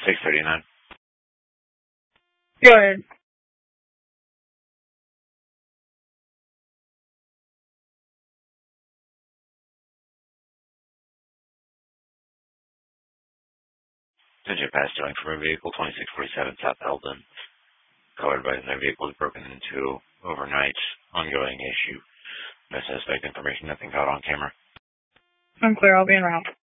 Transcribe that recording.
639. Go ahead. Engine pass stealing from a vehicle 2647 South Eldon. Colored by the vehicle was broken into overnight. Ongoing issue. No suspect information, nothing caught on camera. I'm clear, I'll be in route.